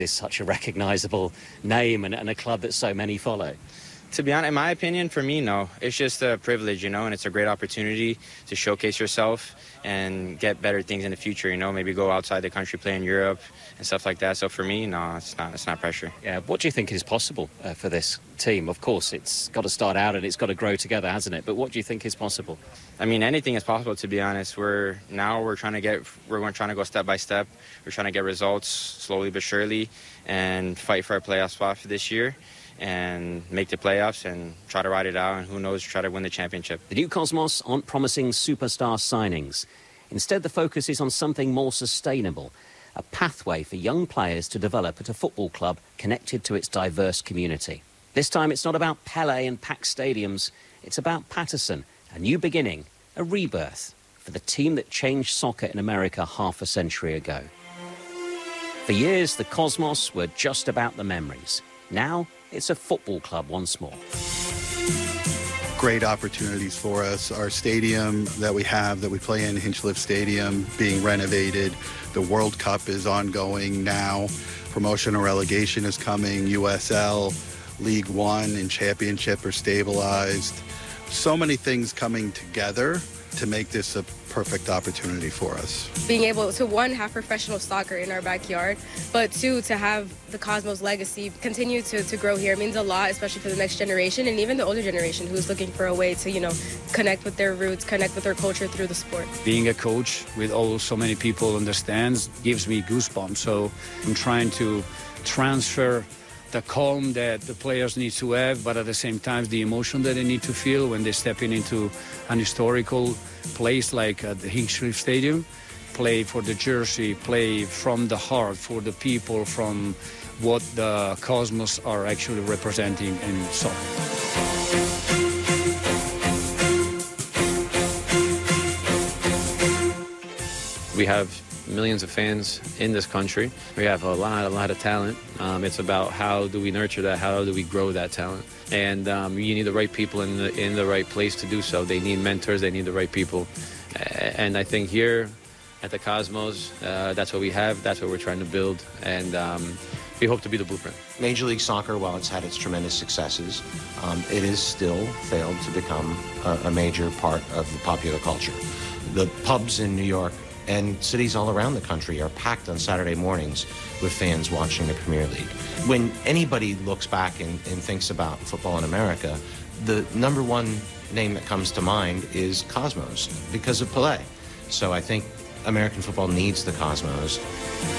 It's such a recognisable name and a club that so many follow. To be honest, in my opinion, for me, no. It's just a privilege, and it's a great opportunity to showcase yourself and get better things in the future, maybe go outside the country, play in Europe and stuff like that. So for me, no, it's not pressure. Yeah, what do you think is possible for this team? Of course, it's got to start out and it's got to grow together, hasn't it? But what do you think is possible? I mean, anything is possible, to be honest. We're trying to go step by step. We're trying to get results slowly but surely and fight for our playoff spot for this year and make the playoffs and try to ride it out, and who knows, try to win the championship. The new Cosmos aren't promising superstar signings. Instead, the focus is on something more sustainable, a pathway for young players to develop at a football club connected to its diverse community. This time, it's not about Pele and packed stadiums. It's about Paterson, a new beginning, a rebirth for the team that changed soccer in America half a century ago. For years, the Cosmos were just about the memories. Now, it's a football club once more. Great opportunities for us. Our stadium that we play in, Hinchliffe Stadium, being renovated. The World Cup is ongoing now. Promotion or relegation is coming. USL, League One, and Championship are stabilized. So many things coming together to make this a perfect opportunity for us. Being able to, one, have professional soccer in our backyard, but two, to have the Cosmos legacy continue to grow here means a lot, especially for the next generation and even the older generation who's looking for a way to, connect with their roots, connect with their culture through the sport. Being a coach with so many people in the stands gives me goosebumps, so I'm trying to transfer the calm that the players need to have, but at the same time the emotion that they need to feel when they step into an historical place like the Hinchliffe Stadium. Play for the jersey, play from the heart for the people, from what the Cosmos are actually representing in soccer. We have millions of fans in this country. We have a lot of talent. It's about how do we nurture that, how do we grow that talent. And you need the right people in the right place to do so. They need mentors, they need the right people. And I think here at the Cosmos, that's what we have, that's what we're trying to build, and we hope to be the blueprint. Major League Soccer, while it's had its tremendous successes, it has still failed to become a major part of the popular culture. The pubs in New York and cities all around the country are packed on Saturday mornings with fans watching the Premier League. When anybody looks back and thinks about football in America, the number one name that comes to mind is Cosmos because of Pelé. So I think American football needs the Cosmos.